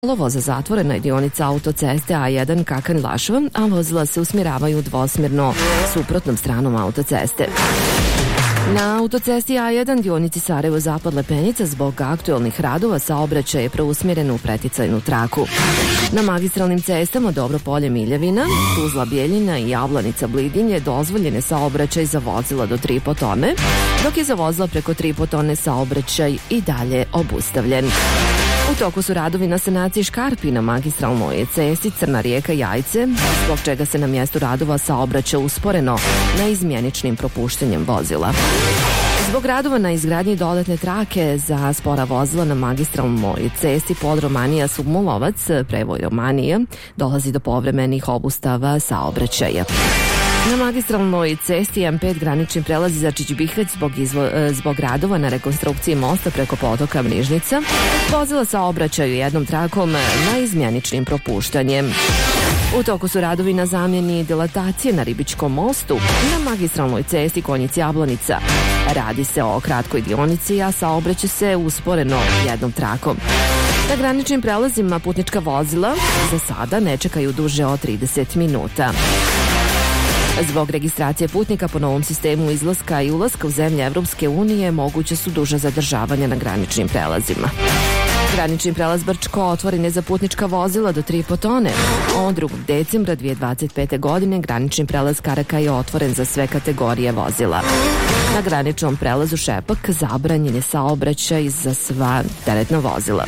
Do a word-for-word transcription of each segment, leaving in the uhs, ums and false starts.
Voza zatvorena je dionica autoceste A jedan Kakan-Lašva, a vozila se usmjeravaju dvosmjerno suprotnom stranom autoceste. Na autocesti A jedan dionici Sarajevo-Zapad Lepenica zbog aktualnih radova saobraćaj je preusmjeren u preticajnu traku. Na magistralnim cestama Dobro Polje Miljevina, Tuzla Bjeljina i Javlanica Blidinje dozvoljen je saobraćaj za vozila do tri i po tone, dok je za vozila preko tri i po tone saobraćaj i dalje obustavljen. U toku su radovi na sanaciji škarpi na magistralnoj cesti Crna Rijeka Jajce, zbog čega se na mjestu radova saobraća usporeno neizmjeničnim propuštanjem vozila. Zbog radova na izgradnji dodatne trake za spora vozila na magistralnoj cesti Podromanija Submulovac, prevoj Romanije, dolazi do povremenih obustava saobraćaja. Na magistralnoj cesti M pet granični prelaz Začić Bihać zbog, izvo, zbog radova na rekonstrukciji mosta preko potoka Mnižnica, vozila saobraćaju jednom trakom neizmjeničnim propuštanjem. U toku su radovi na zamjeni dilatacije na Ribičkom mostu na magistralnoj cesti Konjic-Jablanica. Radi se o kratkoj dionici, a saobraća se usporeno jednom trakom. Na graničnim prelazima putnička vozila za sada ne čekaju duže od trideset minuta. Zbog registracije putnika po novom sistemu izlaska i ulaska u zemlje Evropske unije moguće su duža zadržavanja na graničnim prelazima. Granični prelaz Brčko otvoren je za putnička vozila do tri i po tone. Od drugog decembra dvije tisuće dvadeset pete. godine granični prelaz Karaka je otvoren za sve kategorije vozila. Na graničnom prelazu Šepak zabranjen je saobraćaj za sva teretna vozila.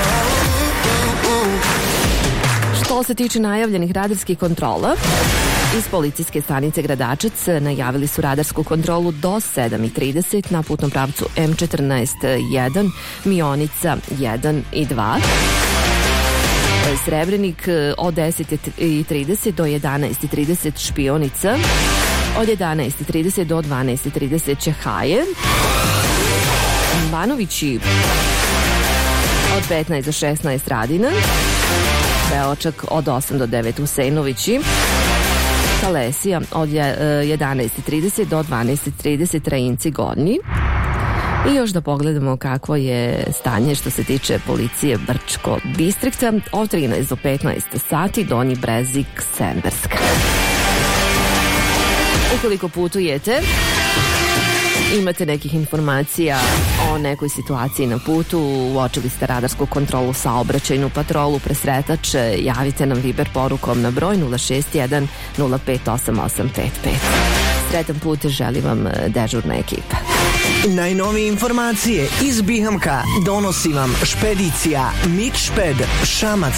Što se tiče najavljenih radarskih kontrola, iz policijske stanice Gradačac najavili su radarsku kontrolu do sedam i trideset na putnom pravcu M četrnaest jedan, Mionica jedan i dva. Srebrenik od deset i trideset do jedanaest i trideset Špionica, od jedanaest i trideset do dvanaest i trideset Čehaje, Banovići od petnaest do šesnaest Radina, Beočak od osam do devet Usenovići, Kalesija od jedanaest i trideset do dvanaest i trideset Rajinci Gornji. I još da pogledamo kakvo je stanje što se tiče policije Brčko distrikta od trinaest do petnaest sati Donji Brezik Semberska. Ukoliko putujete, imate nekih informacija o nekoj situaciji na putu, uočili ste radarsku kontrolu, saobraćajnu patrolu, presretač, javite nam Viber porukom na broj nula šest jedan nula pet osam osam pet pet. Sretan put želi vam dežurna ekipa. Najnovije informacije iz Bihamka donosi vam špedicija Mikšped Šamac.